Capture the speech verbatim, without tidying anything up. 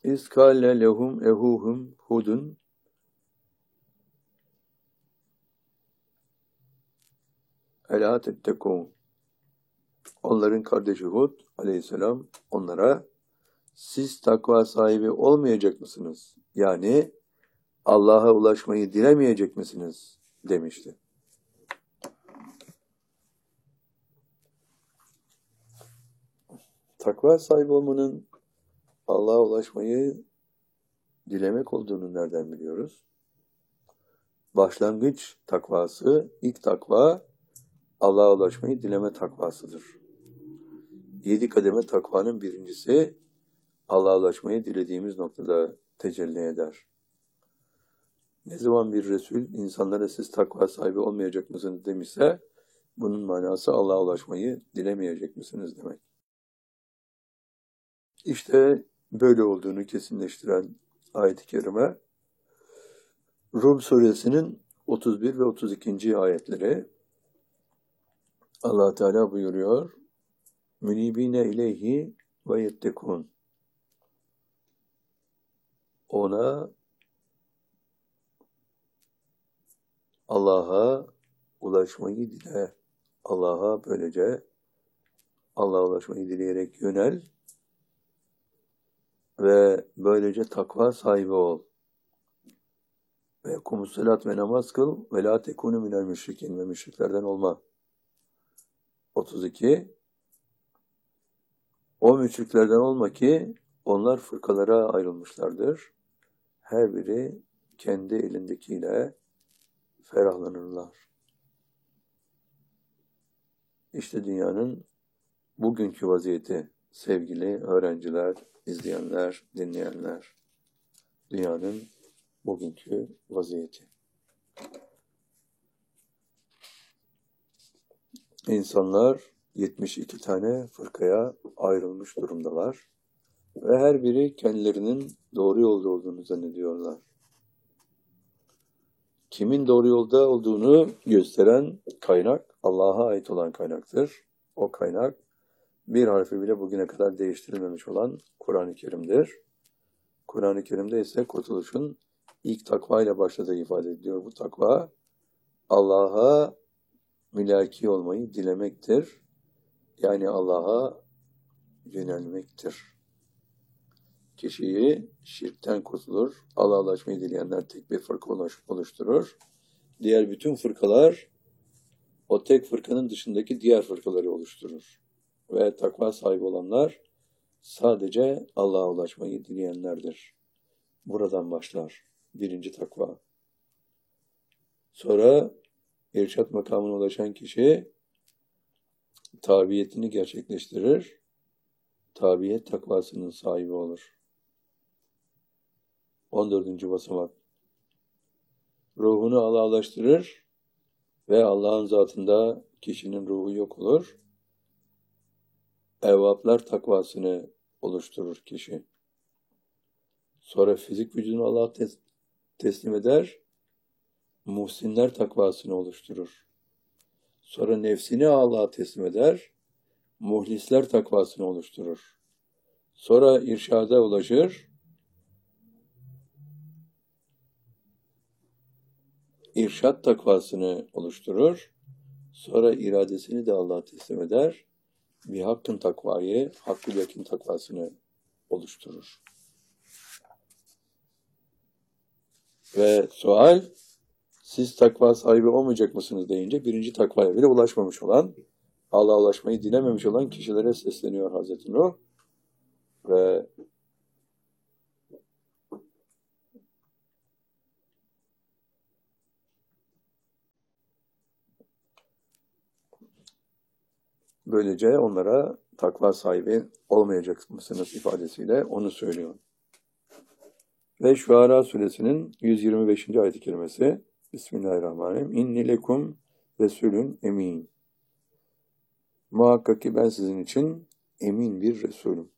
İskâle lehum ehuhum hudun elâ tettekûn. Onların kardeşi Hud aleyhisselam onlara siz takva sahibi olmayacak mısınız? Yani Allah'a ulaşmayı dilemeyecek misiniz? Demişti. Takva sahibi olmanın Allah'a ulaşmayı dilemek olduğunu nereden biliyoruz? Başlangıç takvası, ilk takva Allah'a ulaşmayı dileme takvasıdır. Yedi kademe takvanın birincisi Allah'a ulaşmayı dilediğimiz noktada tecelli eder. Ne zaman bir Resul insanlara siz takva sahibi olmayacak mısınız demişse bunun manası Allah'a ulaşmayı dilemeyecek misiniz demek. İşte böyle olduğunu kesinleştiren ayet-i kerime Rum suresinin otuz bir ve otuz ikinci ayetleri. Allah Teala buyuruyor: Münibine ileyhi ve yettekun. Ona, Allah'a ulaşmayı dile. Allah'a böylece Allah'a ulaşmayı dileyerek yönel ve böylece takva sahibi ol. Ve kumussalat ve namaz kıl ve la tekunu minel müşrikin ve müşriklerden olma. otuz iki. O müşriklerden olma ki onlar fırkalara ayrılmışlardır. Her biri kendi elindekiyle ferahlanırlar. İşte dünyanın bugünkü vaziyeti sevgili öğrenciler, izleyenler, dinleyenler. Dünyanın bugünkü vaziyeti. İnsanlar yetmiş iki tane fırkaya ayrılmış durumdalar ve her biri kendilerinin doğru yolda olduğunu zannediyorlar. Kimin doğru yolda olduğunu gösteren kaynak Allah'a ait olan kaynaktır. O kaynak bir harfi bile bugüne kadar değiştirilmemiş olan Kur'an-ı Kerim'dir. Kur'an-ı Kerim'de ise kurtuluşun ilk takva ile başladığı ifade ediliyor. Bu takva Allah'a mülaki olmayı dilemektir. Yani Allah'a yönelmektir. Kişiyi şirkten kurtulur. Allah'a ulaşmayı dileyenler tek bir fırka oluşturur. Diğer bütün fırkalar o tek fırkanın dışındaki diğer fırkaları oluşturur. Ve takva sahibi olanlar sadece Allah'a ulaşmayı dileyenlerdir. Buradan başlar birinci takva. Sonra irşat makamına ulaşan kişi tabiyetini gerçekleştirir. Tabiyet takvasının sahibi olur. on dördüncü basamak. Ruhunu Allah'a ulaştırır ve Allah'ın zatında kişinin ruhu yok olur. Evvaplar takvasını oluşturur kişi. Sonra fizik vücudunu Allah'a tes- teslim eder. Muhsinler takvasını oluşturur. Sonra nefsini Allah'a teslim eder. Muhlisler takvasını oluşturur. Sonra irşada ulaşır. İrşad takvasını oluşturur. Sonra iradesini de Allah'a teslim eder. Bir hakkın takvayı, hakkı yakin takvasını oluşturur. Ve sual, siz takva sahibi olmayacak mısınız deyince birinci takvaya bile ulaşmamış olan, Allah'a ulaşmayı dilememiş olan kişilere sesleniyor Hazreti Nuh. Ve böylece onlara takva sahibi olmayacak mısınız ifadesiyle onu söylüyor. Ve Şuara suresinin yüz yirmi beşinci ayet-i kerimesi Bismillahirrahmanirrahim. İnni lekum resulün emin. Muhakkak ki ben sizin için emin bir Resulüm.